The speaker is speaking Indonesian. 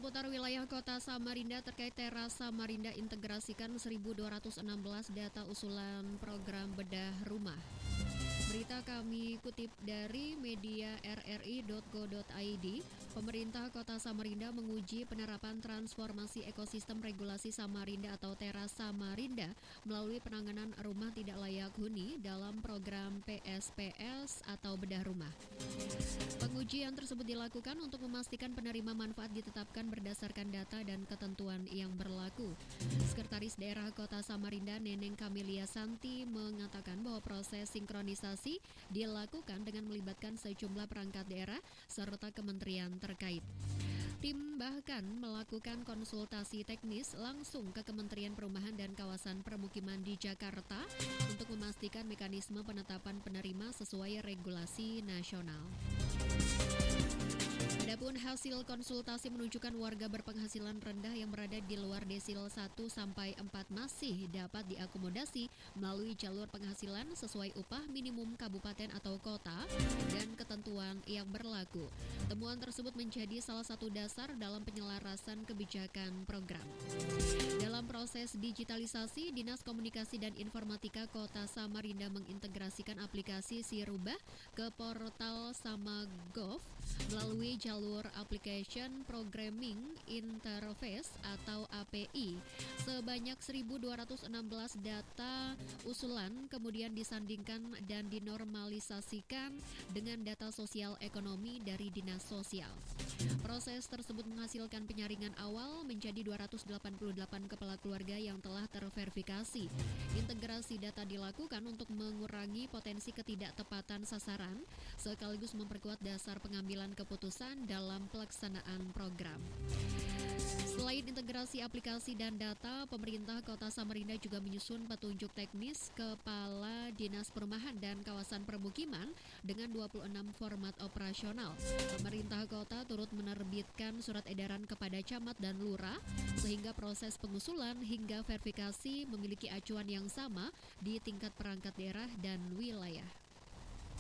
seputar wilayah kota Samarinda terkait teras Samarinda integrasikan 1.216 data usulan program bedah rumah. Berita kami kutip dari media rri.go.id, pemerintah kota Samarinda menguji penerapan transformasi ekosistem regulasi Samarinda atau teras Samarinda melalui penanganan rumah tidak layak huni dalam program PSPS atau bedah rumah. Pengujian tersebut dilakukan untuk memastikan penerima manfaat ditetapkan berdasarkan data dan ketentuan yang berlaku. Sekretaris Daerah Kota Samarinda Neneng Kamelia Santi mengatakan bahwa proses sinkronisasi dilakukan dengan melibatkan sejumlah perangkat daerah serta kementerian terkait. Tim bahkan melakukan konsultasi teknis langsung ke Kementerian Perumahan dan Kawasan Permukiman di Jakarta untuk memastikan mekanisme penetapan penerima sesuai regulasi nasional. Adapun hasil konsultasi menunjukkan warga berpenghasilan rendah yang berada di luar desil 1 sampai 4 masih dapat diakomodasi melalui jalur penghasilan sesuai upah minimum kabupaten atau kota dan ketentuan yang berlaku. Temuan tersebut menjadi salah satu dasar dalam penyelarasan kebijakan program. Dalam proses digitalisasi, Dinas Komunikasi dan Informatika Kota Samarinda mengintegrasikan aplikasi Sirubah ke portal Samagov melalui jalur Application Programming Interface atau API. Sebanyak 1.216 data usulan kemudian disandingkan dan dinormalisasikan dengan data sosial ekonomi dari Dinas Sosial. Proses tersebut menghasilkan penyaringan awal menjadi 288 kepala keluarga yang telah terverifikasi. Integrasi data dilakukan untuk mengurangi potensi ketidaktepatan sasaran, sekaligus memperkuat dasar pengambilan keputusan dalam pelaksanaan program. Selain integrasi aplikasi dan data, pemerintah Kota Samarinda juga menyusun petunjuk teknis Kepala Dinas Perumahan dan Kawasan Permukiman dengan 26 format operasional. Pemerintah kota turut menerbitkan surat edaran kepada camat dan lurah, sehingga proses pengusulan hingga verifikasi memiliki acuan yang sama di tingkat perangkat daerah dan wilayah.